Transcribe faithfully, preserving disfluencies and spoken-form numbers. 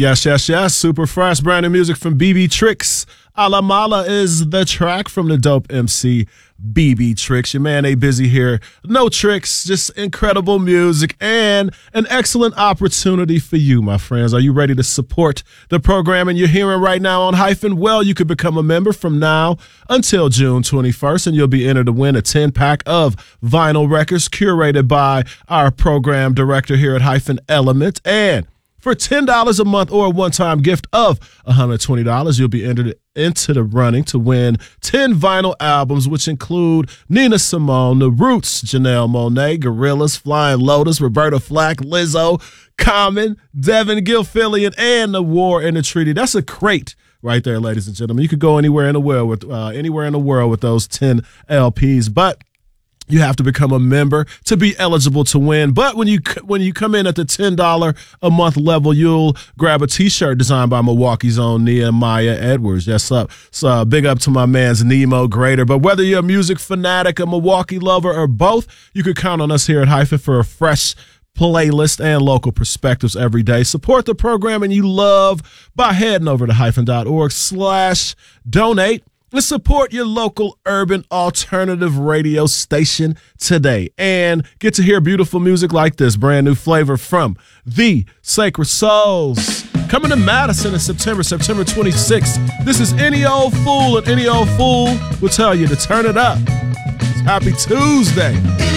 Yes, yes, yes. Super fresh, brand new music from B B Tricks. Ala Mala is the track from the dope M C B B Tricks. Your man ain't busy here. No tricks, just incredible music and an excellent opportunity for you, my friends. Are you ready to support the programming you're hearing right now on Hyphen? Well, you could become a member from now until June twenty-first, and you'll be entered to win a ten-pack of vinyl records curated by our program director here at Hyphen Element. And for ten dollars a month or a one-time gift of one hundred twenty dollars, you'll be entered into the running to win ten vinyl albums, which include Nina Simone, The Roots, Janelle Monáe, Gorillaz, Flying Lotus, Roberta Flack, Lizzo, Common, Devin Gilfillian, and The War and the Treaty. That's a crate right there, ladies and gentlemen. You could go anywhere in the world with uh, anywhere in the world with those ten L Ps, but you have to become a member to be eligible to win. But when you when you come in at the ten dollars a month level, you'll grab a T-shirt designed by Milwaukee's own Nehemiah Edwards. Yes, up. So uh, big up to my man's Nemo Grader. But whether you're a music fanatic, a Milwaukee lover, or both, you could count on us here at Hyphen for a fresh playlist and local perspectives every day. Support the programming you love by heading over to hyphen.org slash donate. Let's support your local urban alternative radio station today and get to hear beautiful music like this. Brand new flavor from The Sacred Souls. Coming to Madison in September, September twenty-sixth. This is Any Old Fool, and Any Old Fool will tell you to turn it up. It's Happy Tuesday.